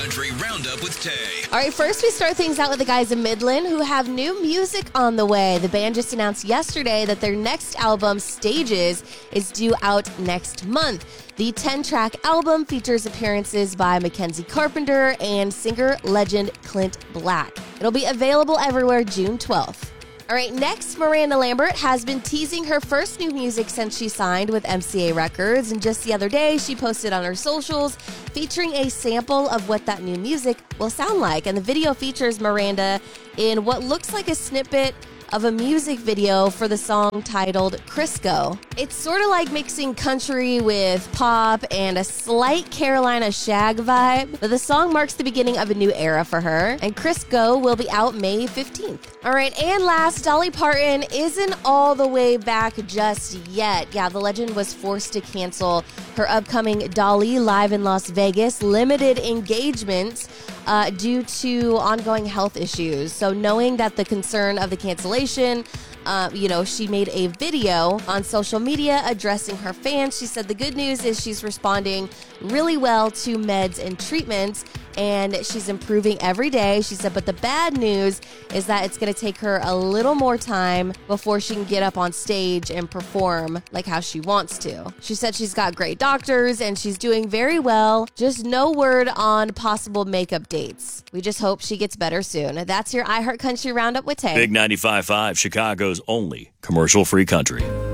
Country Roundup with Tay. All right, first we start things out with the guys in Midland who have new music on the way. The band just announced yesterday that their next album, Stages, is due out next month. The 10-track album features appearances by Mackenzie Carpenter and singer legend Clint Black. It'll be available everywhere June 12th. All right, next, Miranda Lambert has been teasing her first new music since she signed with MCA Records, and just the other day, she posted on her socials featuring a sample of what that new music will sound like. And the video features Miranda in what looks like a snippet of a music video for the song titled Crisco. It's sort of like mixing country with pop and a slight Carolina shag vibe, but the song marks the beginning of a new era for her, and Crisco will be out May 15th. All right, and last, Dolly Parton isn't all the way back just yet. Yeah, the legend was forced to cancel her upcoming Dolly Live in Las Vegas limited engagement due to ongoing health issues. So knowing that the concern of the cancellation, she made a video on social media addressing her fans. She said the good news is she's responding really well to meds and treatments, and she's improving every day. She said, but the bad news is that it's going to take her a little more time before she can get up on stage and perform like how she wants to. She said she's got great doctors and she's doing very well. Just no word on possible makeup dates. We just hope she gets better soon. That's your iHeart Country Roundup with Tay. Big 95.5, Chicago's only commercial-free country.